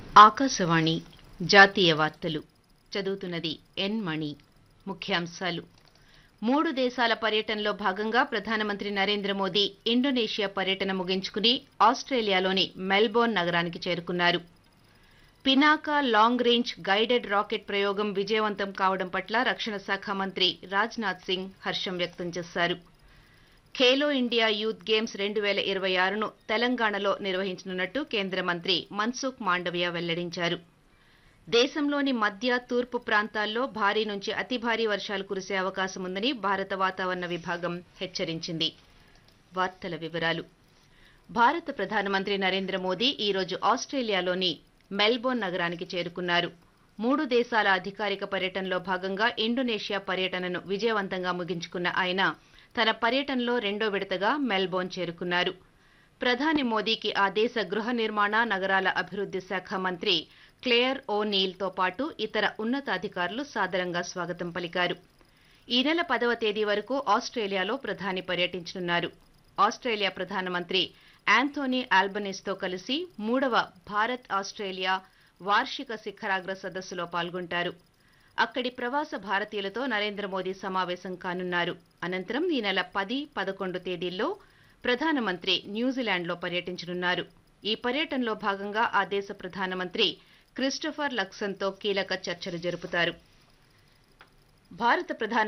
ఆకాశవాణి జాతీయ వార్తలు చదువుతున్నది ఎన్ మణి. ముఖ్యాంశాలు: 3 దేశాల పర్యటనలో భాగంగా ప్రధానమంత్రి నరేంద్ర మోదీ ఇండోనేషియా పర్యటన ముగించుకుని ఆస్ట్రేలియాలోని మెల్బోర్న్ నగరానికి చేరుకున్నారు. Pinaka long range guided rocket ప్రయోగం విజయవంతం కావడం పట్ల రక్షణ శాఖ మంత్రి రాజ్నాథ్ సింగ్ హర్షం వ్యక్తం చేశారు. ఖేలో ఇండియా యూత్ గేమ్స్ 2026ను తెలంగాణలో నిర్వహించనున్నట్టు కేంద్ర మంత్రి మన్సుఖ్ మాండవీయ వెల్లడించారు. దేశంలోని మధ్య, తూర్పు ప్రాంతాల్లో భారీ నుంచి అతి భారీ వర్షాలు కురిసే అవకాశం ఉందని భారత వాతావరణ విభాగం హెచ్చరించింది. వార్తల వివరాలు: భారత ప్రధానమంత్రి నరేంద్ర మోదీ ఈరోజు ఆస్ట్రేలియాలోని మెల్బోర్న్ నగరానికి చేరుకున్నారు. 3 దేశాల అధికారిక పర్యటనలో భాగంగా ఇండోనేషియా పర్యటనను విజయవంతంగా ముగించుకున్న ఆయన తన పర్యటనలో 2వ విడతగా మెల్బోర్న్ చేరుకున్నారు. ప్రధాని మోదీకి ఆ దేశ గృహ నిర్మాణ, నగరాల అభివృద్ధి శాఖ మంత్రి క్లేర్ ఓ నీల్తో పాటు ఇతర ఉన్నతాధికారులు సాదరంగా స్వాగతం పలికారు. ఈ నెల 10వ తేదీ వరకు ఆస్ట్రేలియాలో ప్రధాని పర్యటించనున్నారు. ఆస్ట్రేలియా ప్రధానమంత్రి యాంథోనీ ఆల్బనీస్తో కలిసి 3వ భారత్-ఆస్ట్రేలియా వార్షిక శిఖరాగ్ర సదస్సులో పాల్గొంటారు. అక్కడి ప్రవాస భారతీయులతో నరేంద్ర మోదీ సమావేశం కానున్నారు. అనంతరం ఈ నెల 10, 11 తేదీల్లో ప్రధానమంత్రి న్యూజిలాండ్లో పర్యటించనున్నారు. ఈ పర్యటనలో భాగంగా ఆ దేశ ప్రధానమంత్రి క్రిస్టోఫర్ లక్సన్తో కీలక చర్చలు జరుపుతారు. భారత